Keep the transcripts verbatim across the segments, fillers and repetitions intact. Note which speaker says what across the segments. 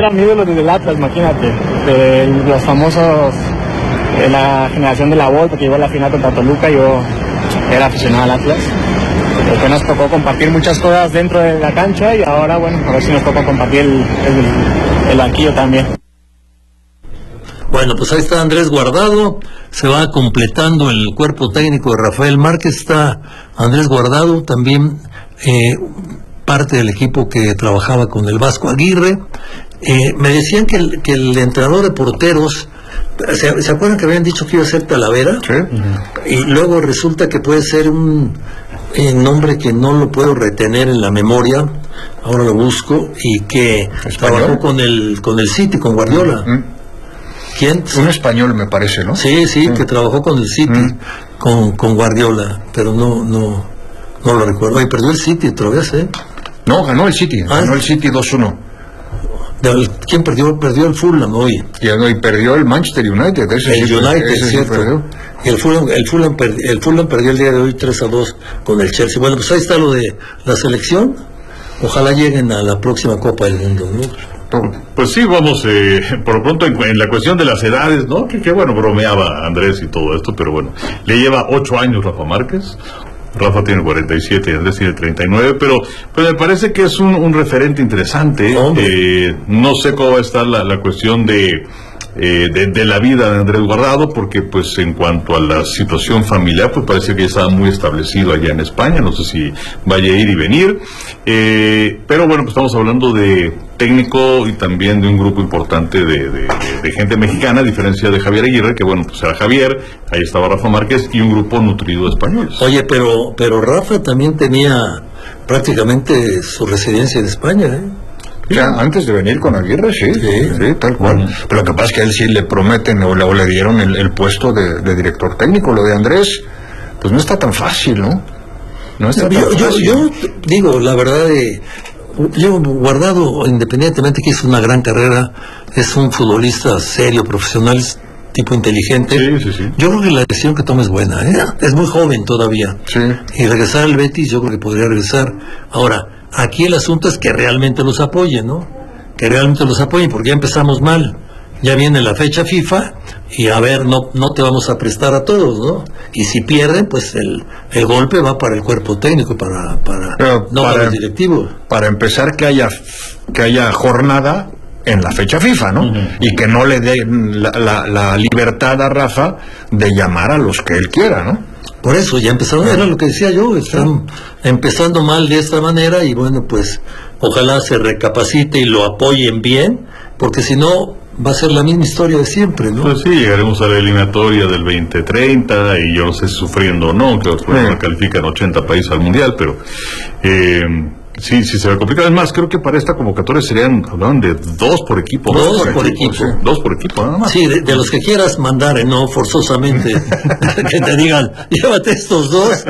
Speaker 1: era mi ídolo desde el Atlas, imagínate, de los famosos, de la generación de la Volpe, que llegó a la final contra Toluca. Yo era aficionado al Atlas. Después nos tocó compartir muchas cosas dentro de la cancha y ahora, bueno, a ver si nos toca compartir el, el, el banquillo también.
Speaker 2: Bueno, pues ahí está Andrés Guardado, se va completando el cuerpo técnico de Rafael Márquez. Está Andrés Guardado, también eh, parte del equipo que trabajaba con el Vasco Aguirre. Eh, me decían que el, que el entrenador de porteros, ¿se, ¿se acuerdan que habían dicho que iba a ser Talavera?
Speaker 3: Sí. Uh-huh. Y
Speaker 2: luego resulta que puede ser un eh, nombre que no lo puedo retener en la memoria, ahora lo busco, y que ¿Español? Trabajó con el, con el City, con Guardiola. Uh-huh. ¿Quién?
Speaker 3: Un español, me parece, ¿no?
Speaker 2: Sí, sí, mm. que trabajó con el City, mm. con, con Guardiola, pero no no no lo recuerdo. Y perdió el City, ¿te lo ves, eh?
Speaker 3: No, ganó el City, ¿Ah? ganó el City dos uno.
Speaker 2: ¿Quién perdió? Perdió el Fulham hoy.
Speaker 3: Y, y perdió el Manchester United. Ese
Speaker 2: el
Speaker 3: sí,
Speaker 2: United,
Speaker 3: ese
Speaker 2: cierto.
Speaker 3: Sí
Speaker 2: y el Fulham, el, Fulham perdi, el Fulham perdió el día de hoy tres a dos con el Chelsea. Bueno, pues ahí está lo de la selección. Ojalá lleguen a la próxima Copa del Mundo, ¿no?
Speaker 4: Pues sí, vamos, eh, por lo pronto en, en la cuestión de las edades, ¿no? Que, que bueno, bromeaba Andrés y todo esto, pero bueno, le lleva ocho años Rafa Márquez. Rafa tiene cuarenta y siete y Andrés tiene treinta y nueve, pero pues me parece que es un, un referente interesante. Eh, no sé cómo va a estar la, la cuestión de, eh, de, de la vida de Andrés Guardado, porque pues en cuanto a la situación familiar, pues parece que ya estaba muy establecido allá en España, no sé si vaya a ir y venir, eh, pero bueno, pues estamos hablando de técnico y también de un grupo importante de, de, de, de gente mexicana, a diferencia de Javier Aguirre, que bueno, pues era Javier, ahí estaba Rafa Márquez y un grupo nutrido de españoles.
Speaker 2: Oye, pero, pero Rafa también tenía prácticamente su residencia en España, ¿eh?
Speaker 3: O sea, antes de venir con Aguirre, sí, sí, sí tal cual. Uh-huh. Pero lo que pasa es que a él sí le prometen o le, o le dieron el, el puesto de, de director técnico. Lo de Andrés, pues no está tan fácil, ¿no? No está
Speaker 2: yo,
Speaker 3: tan
Speaker 2: yo,
Speaker 3: fácil.
Speaker 2: Yo digo, la verdad, eh, yo Guardado, independientemente que hizo una gran carrera, es un futbolista serio, profesional, tipo inteligente.
Speaker 4: Sí, sí, sí.
Speaker 2: Yo creo que la decisión que toma es buena, ¿eh? Es muy joven todavía.
Speaker 3: Sí.
Speaker 2: Y regresar al Betis, yo creo que podría regresar. Ahora, aquí el asunto es que realmente los apoyen, ¿no? Que realmente los apoyen, porque ya empezamos mal. Ya viene la fecha FIFA y a ver, no no te vamos a prestar a todos, ¿no? Y si pierden, pues el, el golpe va para el cuerpo técnico, para para
Speaker 3: Pero
Speaker 2: no
Speaker 3: para,
Speaker 2: para los directivos.
Speaker 3: Para empezar, que haya que haya jornada en la fecha FIFA, ¿no? Uh-huh. Y que no le den la, la, la libertad a Rafa de llamar a los que él quiera, ¿no?
Speaker 2: Por eso, ya empezaron, era lo que decía yo, están sí. empezando mal de esta manera y bueno, pues ojalá se recapacite y lo apoyen bien, porque si no va a ser la misma historia de siempre, ¿no?
Speaker 4: Pues sí, llegaremos a la eliminatoria del veinte treinta y yo no sé si sufriendo o no, que los programas califican ochenta países al mundial, pero eh, sí, sí se va a complicar. Es más, creo que para esta convocatoria serían, hablaban de dos por equipo.
Speaker 2: Dos, dos por, por equipo. equipo.
Speaker 4: Sí, dos por equipo, nada más.
Speaker 2: Sí, de, de los que quieras mandar, ¿eh? No forzosamente que te digan, llévate estos dos.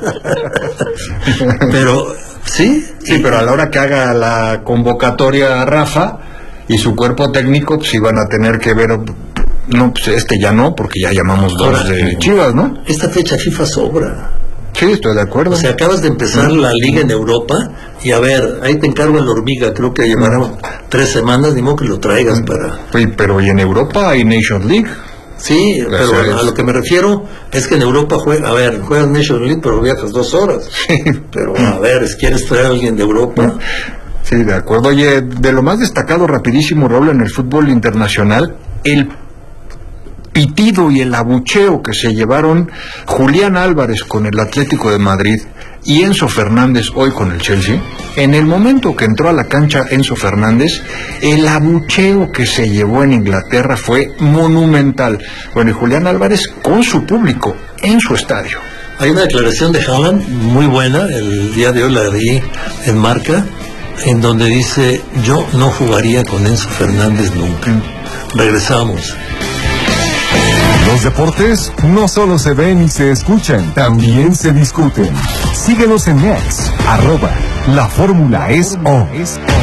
Speaker 2: Pero, ¿sí?
Speaker 3: Sí, pero a la hora que haga la convocatoria Rafa y su cuerpo técnico, pues iban a tener que ver, no, pues este ya no, porque ya llamamos dos Ahora, de Chivas, ¿no?
Speaker 2: Esta fecha FIFA sobra.
Speaker 3: Sí, estoy de acuerdo.
Speaker 2: O sea, acabas de empezar la liga en Europa y a ver, ahí te encargo la hormiga, creo que llevará tres semanas, ni modo que lo traigas para...
Speaker 3: Sí, pero y en Europa hay Nations League.
Speaker 2: Sí, pero a, a lo que me refiero es que en Europa juega, a ver, juegas Nations League, pero viajas dos horas.
Speaker 3: Sí.
Speaker 2: Pero a ver, ¿quieres traer a alguien de Europa?
Speaker 3: Sí, de acuerdo. Oye, de lo más destacado, rapidísimo, Raúl, en el fútbol internacional, el pitido y el abucheo que se llevaron Julián Álvarez con el Atlético de Madrid y Enzo Fernández hoy con el Chelsea. En el momento que entró a la cancha Enzo Fernández, el abucheo que se llevó en Inglaterra fue monumental. Bueno, y Julián Álvarez con su público en su estadio.
Speaker 2: Hay una declaración de Haaland muy buena, el día de hoy la leí en Marca, en donde dice, yo no jugaría con Enzo Fernández nunca. Regresamos.
Speaker 5: Los deportes no solo se ven y se escuchan, también se discuten. Síguenos en X, arroba, la fórmula es O.